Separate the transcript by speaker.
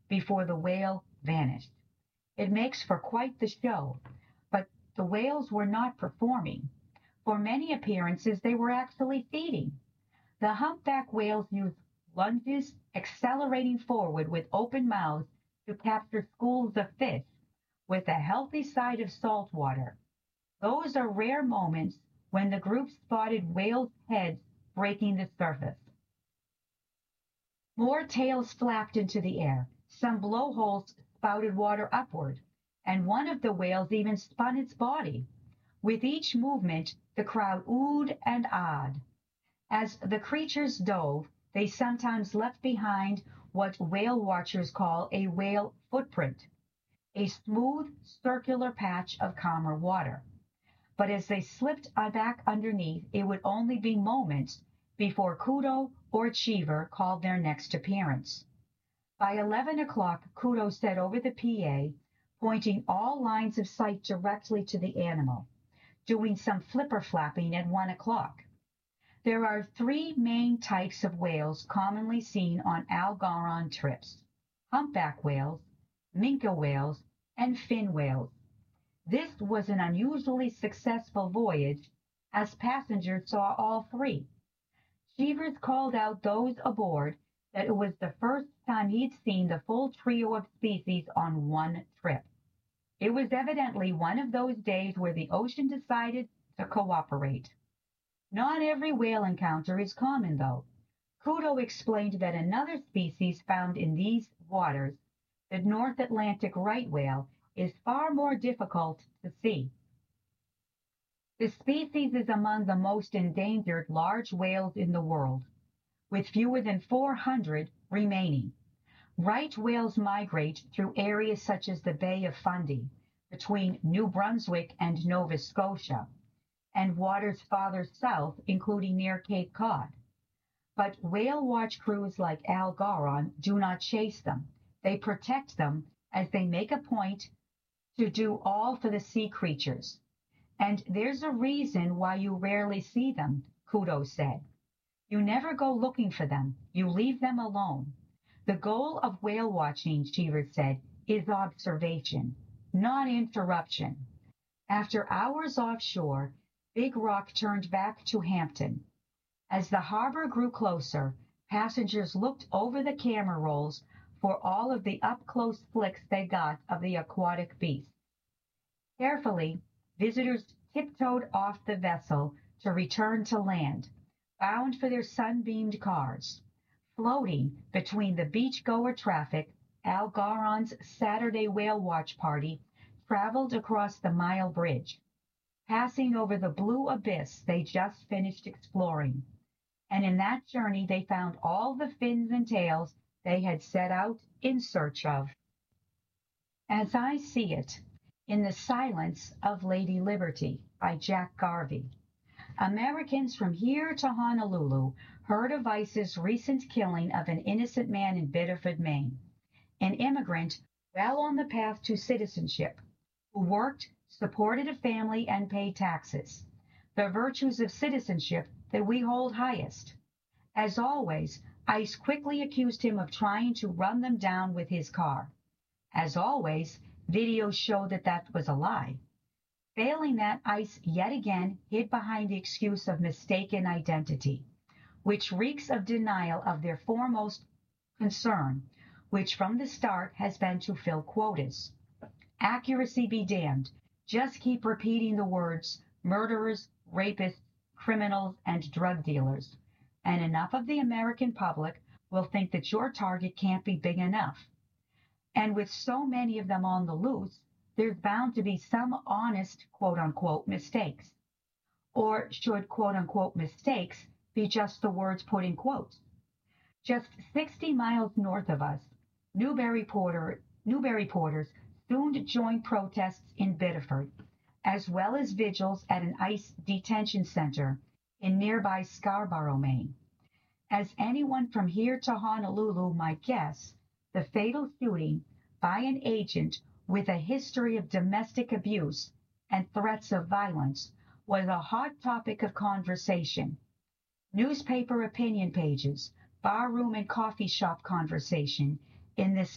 Speaker 1: before the whale vanished. It makes for quite the show, but the whales were not performing. For many appearances, they were actually feeding. The humpback whales use lunges, accelerating forward with open mouths to capture schools of fish with a healthy side of salt water. Those are rare moments when the group spotted whales' heads breaking the surface. More tails flapped into the air. Some blowholes spouted water upward, and one of the whales even spun its body. With each movement, the crowd oohed and ahed. As the creatures dove, they sometimes left behind what whale watchers call a whale footprint, a smooth, circular patch of calmer water. But as they slipped back underneath, it would only be moments before Kudo or Cheever called their next appearance. By 11 o'clock, Kudo said over the PA, pointing all lines of sight directly to the animal, doing some flipper flapping at 1 o'clock. There are three main types of whales commonly seen on Algoron trips: humpback whales, minke whales, and fin whales. This was an unusually successful voyage, as passengers saw all three. Cheevers called out those aboard that it was the first time he'd seen the full trio of species on one trip. It was evidently one of those days where the ocean decided to cooperate. Not every whale encounter is common, though. Kudo explained that another species found in these waters, the North Atlantic right whale, is far more difficult to see. The species is among the most endangered large whales in the world, with fewer than 400 remaining. Right whales migrate through areas such as the Bay of Fundy, between New Brunswick and Nova Scotia, and waters farther south, including near Cape Cod. But whale watch crews like Algoron do not chase them. They protect them, as they make a point to do all for the sea creatures. And there's a reason why you rarely see them, Kudo said. You never go looking for them. You leave them alone. The goal of whale watching, Cheever said, is observation, not interruption. After hours offshore, Big Rock turned back to Hampton. As the harbor grew closer, passengers looked over the camera rolls for all of the up-close flicks they got of the aquatic beast. Carefully, visitors tiptoed off the vessel to return to land, bound for their sun-beamed cars. Floating between the beachgoer traffic, Algoron's Saturday whale watch party traveled across the Mile Bridge, passing over the blue abyss they just finished exploring. And in that journey, they found all the fins and tails they had set out in search of. As I See It, in the Silence of Lady Liberty by Jack Garvey. Americans from here to Honolulu heard of ICE's recent killing of an innocent man in Biddeford, Maine, an immigrant well on the path to citizenship, who worked, supported a family, and paid taxes, the virtues of citizenship that we hold highest. As always, ICE quickly accused him of trying to run them down with his car. As always, videos show that that was a lie. Failing that, ICE yet again hid behind the excuse of mistaken identity, which reeks of denial of their foremost concern, which from the start has been to fill quotas. Accuracy be damned. Just keep repeating the words murderers, rapists, criminals, and drug dealers, and enough of the American public will think that your target can't be big enough. And with so many of them on the loose, there's bound to be some honest, quote-unquote, mistakes. Or should, quote-unquote, mistakes be just the words put in quotes? Just 60 miles north of us, Newbury Porters soon joined protests in Biddeford, as well as vigils at an ICE detention center in nearby Scarborough, Maine. As anyone from here to Honolulu might guess, the fatal shooting by an agent with a history of domestic abuse and threats of violence was a hot topic of conversation. Newspaper opinion pages, barroom and coffee shop conversation in this